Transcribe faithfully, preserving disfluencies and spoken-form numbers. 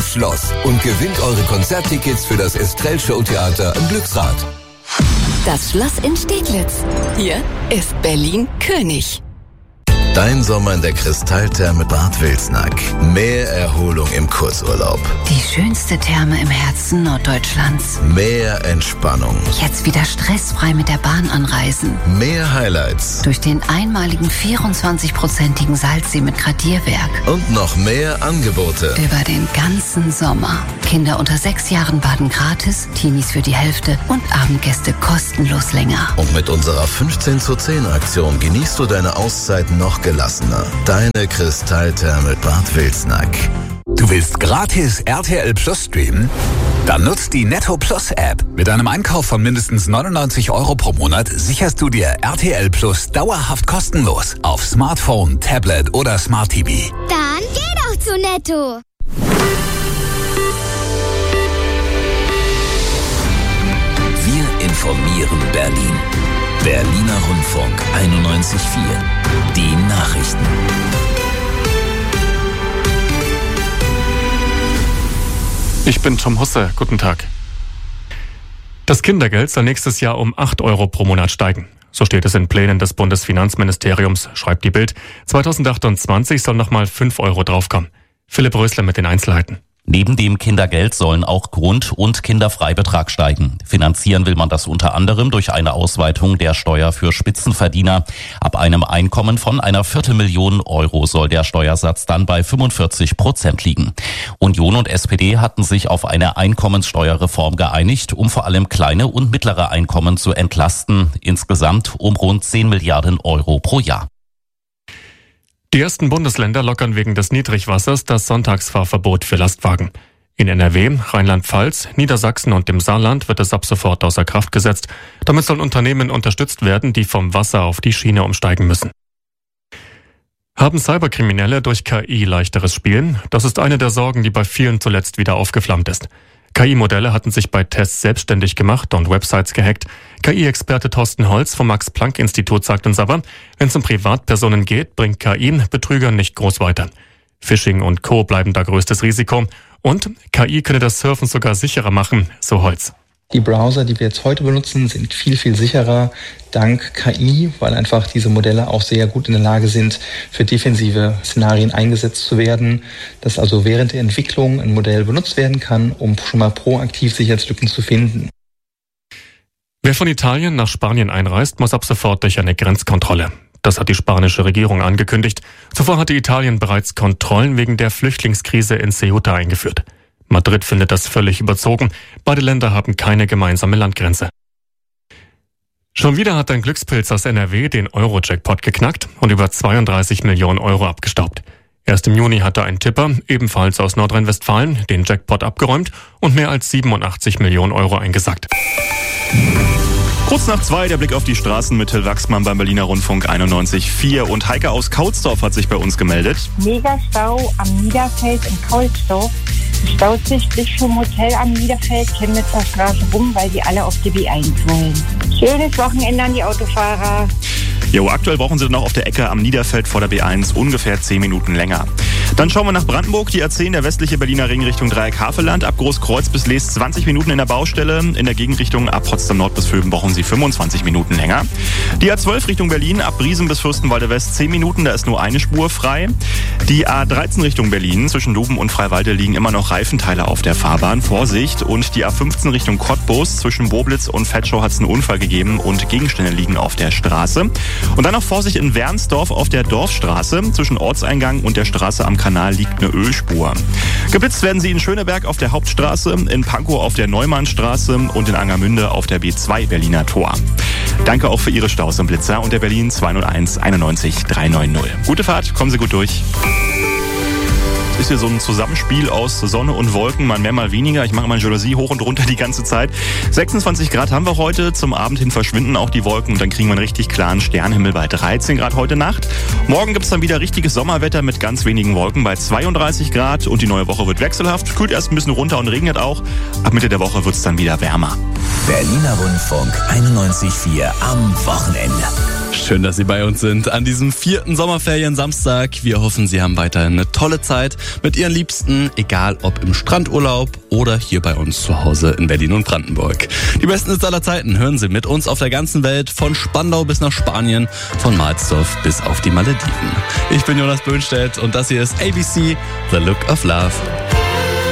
aufs Schloss und gewinnt eure Konzerttickets für das Estrell Showtheater im Glücksrad. Das Schloss in Steglitz. Hier ist Berlin König. Dein Sommer in der Kristalltherme Bad Wilsnack. Mehr Erholung im Kurzurlaub. Die schönste Therme im Herzen Norddeutschlands. Mehr Entspannung. Jetzt wieder stressfrei mit der Bahn anreisen. Mehr Highlights. Durch den einmaligen vierundzwanzig-prozentigen Salzsee mit Gradierwerk. Und noch mehr Angebote. Über den ganzen Sommer. Kinder unter sechs Jahren baden gratis, Teenies für die Hälfte und Abendgäste kostenlos länger. Und mit unserer fünfzehn zu zehn Aktion genießt du deine Auszeit noch gelassener. Deine Kristalltherme Bad Wilsnack. Du willst gratis R T L Plus streamen? Dann nutzt die Netto Plus App. Mit einem Einkauf von mindestens neunundneunzig Euro pro Monat sicherst du dir R T L Plus dauerhaft kostenlos auf Smartphone, Tablet oder Smart T V. Dann geh doch zu Netto. Wir informieren Berlin. Berliner Rundfunk einundneunzig Komma vier. Die Nachrichten. Ich bin Tom Husse. Guten Tag. Das Kindergeld soll nächstes Jahr um acht Euro pro Monat steigen. So steht es in Plänen des Bundesfinanzministeriums, schreibt die Bild. zweitausendachtundzwanzig soll nochmal fünf Euro draufkommen. Philipp Rösler mit den Einzelheiten. Neben dem Kindergeld sollen auch Grund- und Kinderfreibetrag steigen. Finanzieren will man das unter anderem durch eine Ausweitung der Steuer für Spitzenverdiener. Ab einem Einkommen von einer Viertelmillion Euro soll der Steuersatz dann bei fünfundvierzig Prozent liegen. Union und S P D hatten sich auf eine Einkommenssteuerreform geeinigt, um vor allem kleine und mittlere Einkommen zu entlasten. Insgesamt um rund zehn Milliarden Euro pro Jahr. Die ersten Bundesländer lockern wegen des Niedrigwassers das Sonntagsfahrverbot für Lastwagen. In N R W, Rheinland-Pfalz, Niedersachsen und dem Saarland wird es ab sofort außer Kraft gesetzt. Damit sollen Unternehmen unterstützt werden, die vom Wasser auf die Schiene umsteigen müssen. Haben Cyberkriminelle durch K I leichteres Spielen? Das ist eine der Sorgen, die bei vielen zuletzt wieder aufgeflammt ist. K I-Modelle hatten sich bei Tests selbstständig gemacht und Websites gehackt. K I-Experte Thorsten Holz vom Max-Planck-Institut sagt uns aber, wenn es um Privatpersonen geht, bringt K I Betrügern nicht groß weiter. Phishing und Co. bleiben da größtes Risiko. Und K I könne das Surfen sogar sicherer machen, so Holz. Die Browser, die wir jetzt heute benutzen, sind viel, viel sicherer dank K I, weil einfach diese Modelle auch sehr gut in der Lage sind, für defensive Szenarien eingesetzt zu werden, dass also während der Entwicklung ein Modell benutzt werden kann, um schon mal proaktiv Sicherheitslücken zu finden. Wer von Italien nach Spanien einreist, muss ab sofort durch eine Grenzkontrolle. Das hat die spanische Regierung angekündigt. Zuvor hatte Italien bereits Kontrollen wegen der Flüchtlingskrise in Ceuta eingeführt. Madrid findet das völlig überzogen. Beide Länder haben keine gemeinsame Landgrenze. Schon wieder hat ein Glückspilz aus N R W den Euro-Jackpot geknackt und über zweiunddreißig Millionen Euro abgestaubt. Erst im Juni hatte ein Tipper, ebenfalls aus Nordrhein-Westfalen, den Jackpot abgeräumt und mehr als siebenundachtzig Millionen Euro eingesackt. Kurz nach zwei, der Blick auf die Straßen mit Till Wachsmann beim Berliner Rundfunk einundneunzig Komma vier. Und Heike aus Kautsdorf hat sich bei uns gemeldet. Mega Stau am Niederfeld in Kautsdorf. Staut sich bis zum Hotel am Niederfeld, Chemnitzer Straße rum, weil die alle auf die B eins wollen. Schönes Wochenende an die Autofahrer. Jo, aktuell brauchen Sie noch auf der Ecke am Niederfeld vor der B eins ungefähr zehn Minuten länger. Dann schauen wir nach Brandenburg. Die A zehn, der westliche Berliner Ring Richtung Dreieck-Havelland. Ab Großkreuz bis Lees zwanzig Minuten in der Baustelle. In der Gegenrichtung ab Potsdam Nord bis Vöben brauchen Sie fünfundzwanzig Minuten länger. Die A zwölf Richtung Berlin, ab Briesen bis Fürstenwalde West zehn Minuten. Da ist nur eine Spur frei. Die A dreizehn Richtung Berlin, zwischen Duben und Freiwalde liegen immer noch Reifenteile auf der Fahrbahn. Vorsicht! Und die A fünfzehn Richtung Cottbus, zwischen Boblitz und Fetschau hat es einen Unfall gegeben und Gegenstände liegen auf der Straße. Und dann noch Vorsicht in Wernsdorf auf der Dorfstraße. Zwischen Ortseingang und der Straße am Kanal liegt eine Ölspur. Geblitzt werden Sie in Schöneberg auf der Hauptstraße, in Pankow auf der Neumannstraße und in Angermünde auf der B zwei Berliner Tor. Danke auch für Ihre Staus im Blitzer und der Berlin zwei null eins einundneunzig dreihundertneunzig. Gute Fahrt, kommen Sie gut durch. Ist hier so ein Zusammenspiel aus Sonne und Wolken, mal mehr, mal weniger. Ich mache meine Jalousie hoch und runter die ganze Zeit. sechsundzwanzig Grad haben wir heute. Zum Abend hin verschwinden auch die Wolken und dann kriegen wir einen richtig klaren Sternenhimmel bei dreizehn Grad heute Nacht. Morgen gibt es dann wieder richtiges Sommerwetter mit ganz wenigen Wolken bei zweiunddreißig Grad und die neue Woche wird wechselhaft. Kühlt erst ein bisschen runter und regnet auch. Ab Mitte der Woche wird es dann wieder wärmer. Berliner Rundfunk einundneunzig Komma vier am Wochenende. Schön, dass Sie bei uns sind an diesem vierten Sommerferien-Samstag. Wir hoffen, Sie haben weiterhin eine tolle Zeit mit Ihren Liebsten, egal ob im Strandurlaub oder hier bei uns zu Hause in Berlin und Brandenburg. Die besten Hits aller Zeiten hören Sie mit uns auf der ganzen Welt, von Spandau bis nach Spanien, von Mahlsdorf bis auf die Malediven. Ich bin Jonas Böhnstedt und das hier ist A B C, The Look of Love.